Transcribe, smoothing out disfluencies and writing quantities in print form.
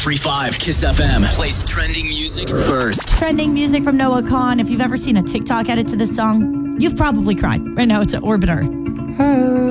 103.5 Kiss FM plays trending music first. Trending music from Noah Kahan. If you've ever seen a TikTok edit to this song, you've probably cried. Right now, it's an Orbiter.